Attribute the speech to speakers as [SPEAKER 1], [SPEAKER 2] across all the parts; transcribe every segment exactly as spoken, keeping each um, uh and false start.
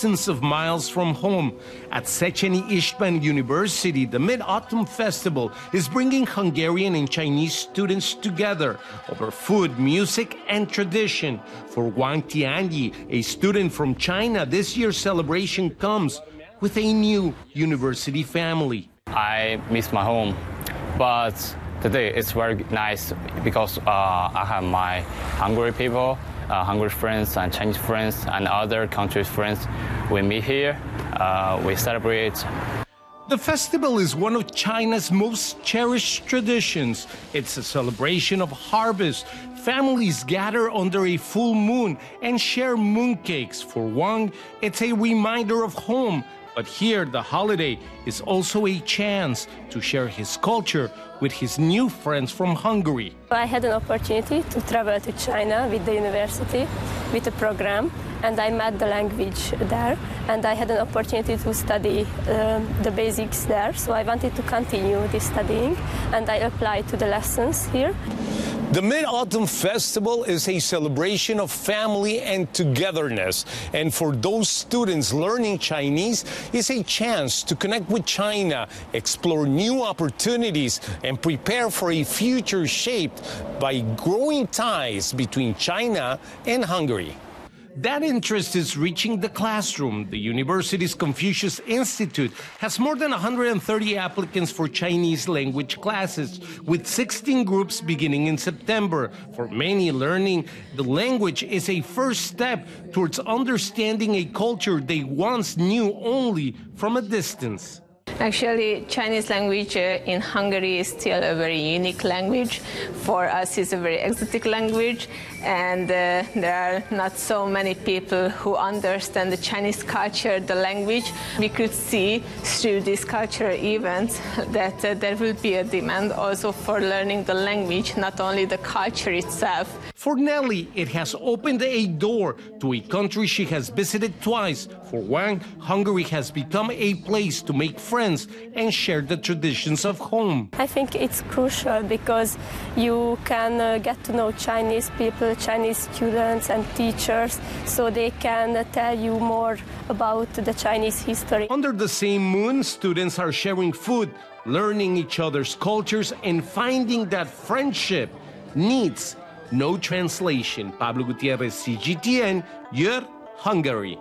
[SPEAKER 1] thousands of miles from home. At Széchenyi István University, the Mid-Autumn Festival is bringing Hungarian and Chinese students together over food, music, and tradition. For Wang Tianyi, a student from China, this year's celebration comes with a new university family.
[SPEAKER 2] I miss my home, but today it's very nice because uh, I have my Hungary people, uh, Hungary friends and Chinese friends and other countries' friends. We meet here, uh, we celebrate.
[SPEAKER 1] The festival is one of China's most cherished traditions. It's a celebration of harvest. Families gather under a full moon and share mooncakes. For Wang, it's a reminder of home. But here, the holiday is also a chance to share his culture with his new friends from Hungary.
[SPEAKER 3] I had an opportunity to travel to China with the university, with a program, and I met the language there, and I had an opportunity to study um, the basics there, so I wanted to continue this studying, and I applied to the lessons here.
[SPEAKER 1] The Mid-Autumn Festival is a celebration of family and togetherness. And for those students learning Chinese, it's a chance to connect with China, explore new opportunities, and prepare for a future shaped by growing ties between China and Hungary. That interest is reaching the classroom. The university's Confucius Institute has more than one hundred thirty applicants for Chinese language classes, with sixteen groups beginning in September. For many, learning the language is a first step towards understanding a culture they once knew only from a distance.
[SPEAKER 4] Actually, Chinese language uh, in Hungary is still a very unique language. For us, it's a very exotic language, and uh, there are not so many people who understand the Chinese culture, the language. We could see through these cultural events that uh, there will be a demand also for learning the language, not only the culture itself.
[SPEAKER 1] For Nelly, it has opened a door to a country she has visited twice. For Wang, Hungary has become a place to make friends and share the traditions of home.
[SPEAKER 3] I think it's crucial because you can uh, get to know Chinese people, Chinese students and teachers, so they can uh, tell you more about the Chinese history.
[SPEAKER 1] Under the same moon, students are sharing food, learning each other's cultures, and finding that friendship needs no translation. Pablo Gutierrez, C G T N, Győr, Hungary.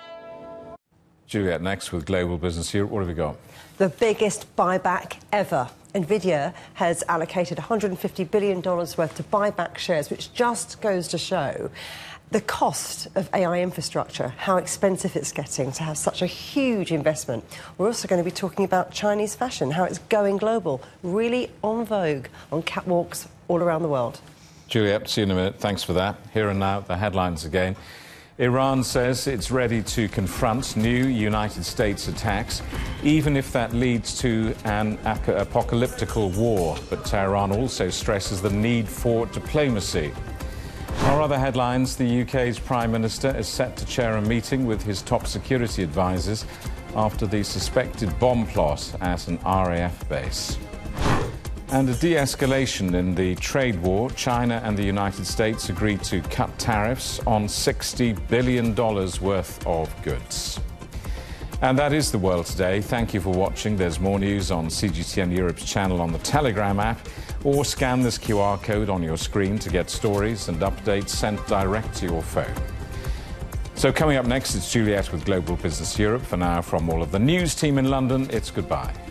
[SPEAKER 5] Juliet, next with Global Business Europe. What have we got?
[SPEAKER 6] The biggest buyback ever. Nvidia has allocated one hundred fifty billion dollars worth to buy back shares, which just goes to show the cost of A I infrastructure, how expensive it's getting to have such a huge investment. We're also going to be talking about Chinese fashion, how it's going global, really en vogue on catwalks all around the world.
[SPEAKER 5] Juliet, see you in a minute. Thanks for that. Here and now, the headlines again. Iran says it's ready to confront new United States attacks, even if that leads to an ap apocalyptical war. But Tehran also stresses the need for diplomacy. Our other headlines, the U K's Prime Minister is set to chair a meeting with his top security advisors after the suspected bomb plot at an R A F base. And a de-escalation in the trade war. China and the United States agreed to cut tariffs on sixty billion dollars worth of goods. And that is the world today. Thank you for watching. There's more news on C G T N Europe's channel on the Telegram app, or scan this Q R code on your screen to get stories and updates sent direct to your phone. So coming up next, it's Juliet with Global Business Europe. For now, from all of the news team in London, it's goodbye.